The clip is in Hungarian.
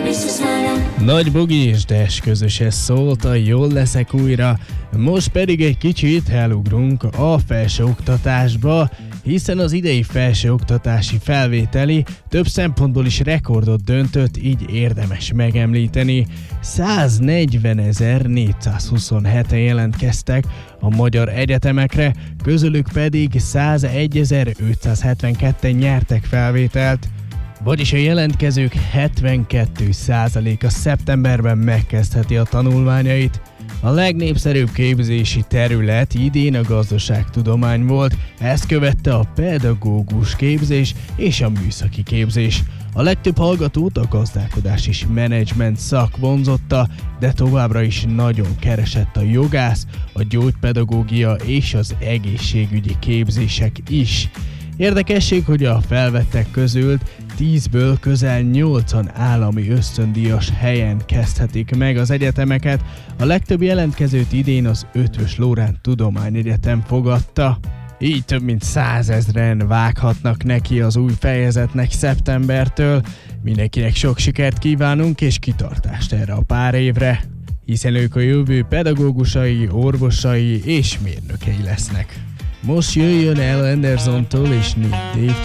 Nagy Bogi és Des közösen szólt a Jól leszek újra, most pedig egy kicsit elugrunk a felsőoktatásba, hiszen az idei felsőoktatási felvételi több szempontból is rekordot döntött, így érdemes megemlíteni. 140.427-en jelentkeztek a magyar egyetemekre, közülük pedig 101.572-en nyertek felvételt. Vagyis a jelentkezők 72%-a szeptemberben megkezdheti a tanulmányait. A legnépszerűbb képzési terület idén a gazdaságtudomány volt, ezt követte a pedagógus képzés és a műszaki képzés. A legtöbb hallgatót a gazdálkodás és menedzsment szak vonzotta, de továbbra is nagyon keresett a jogász, a gyógypedagógia és az egészségügyi képzések is. Érdekesség, hogy a felvettek közül 10-ből közel 8-an állami ösztöndíjas helyen kezdhetik meg az egyetemeket, a legtöbb jelentkezőt idén az Eötvös Loránd Tudományegyetem fogadta. Így több mint 100 000-en vághatnak neki az új fejezetnek szeptembertől. Mindenkinek sok sikert kívánunk és kitartást erre a pár évre, hiszen ők a jövő pedagógusai, orvosai és mérnökei lesznek. Most jöjjön el Andersontól és Nick Dave